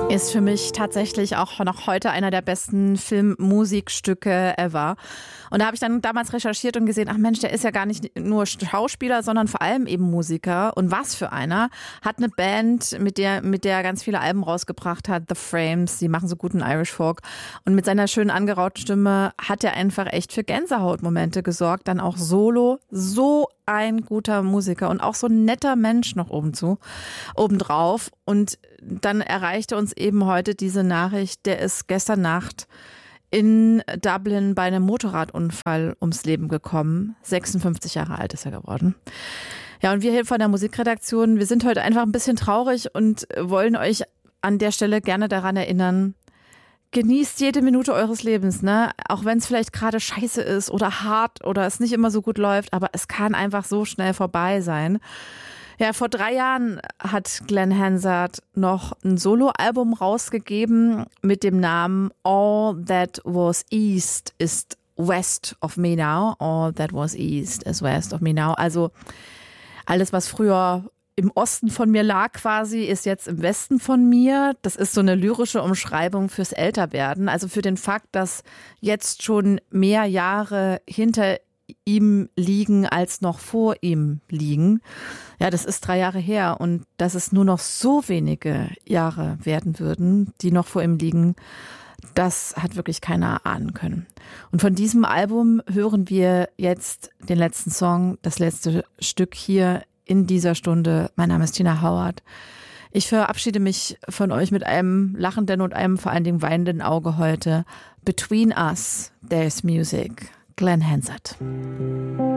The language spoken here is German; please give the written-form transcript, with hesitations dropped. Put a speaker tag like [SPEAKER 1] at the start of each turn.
[SPEAKER 1] Ist für mich tatsächlich auch noch heute einer der besten Filmmusikstücke ever. Und da habe ich dann damals recherchiert und gesehen, ach Mensch, der ist ja gar nicht nur Schauspieler, sondern vor allem eben Musiker. Und was für einer. Hat eine Band, mit der er ganz viele Alben rausgebracht hat, The Frames, die machen so guten Irish Folk. Und mit seiner schönen angerauten Stimme hat er einfach echt für Gänsehautmomente gesorgt. Dann auch solo, so ein guter Musiker und auch so ein netter Mensch noch obendrauf. Und dann erreichte uns eben heute diese Nachricht, der ist gestern Nacht in Dublin bei einem Motorradunfall ums Leben gekommen. 56 Jahre alt ist er geworden. Ja, und wir hier von der Musikredaktion, wir sind heute einfach ein bisschen traurig und wollen euch an der Stelle gerne daran erinnern, genießt jede Minute eures Lebens, ne? Auch wenn es vielleicht gerade scheiße ist oder hart oder es nicht immer so gut läuft, aber es kann einfach so schnell vorbei sein. Ja, vor 3 Jahren hat Glenn Hansard noch ein Soloalbum rausgegeben mit dem Namen All That Was East is West of Me Now. All That Was East is West of Me Now. Also alles, was früher im Osten von mir lag quasi, ist jetzt im Westen von mir. Das ist so eine lyrische Umschreibung fürs Älterwerden. Also für den Fakt, dass jetzt schon mehr Jahre hinter ihm liegen, als noch vor ihm liegen. Ja, das ist 3 Jahre her und dass es nur noch so wenige Jahre werden würden, die noch vor ihm liegen, das hat wirklich keiner ahnen können. Und von diesem Album hören wir jetzt den letzten Song, das letzte Stück hier in dieser Stunde. Mein Name ist Tina Howard. Ich verabschiede mich von euch mit einem lachenden und einem vor allen Dingen weinenden Auge heute. Between Us, There's Music. Glenn Hansard.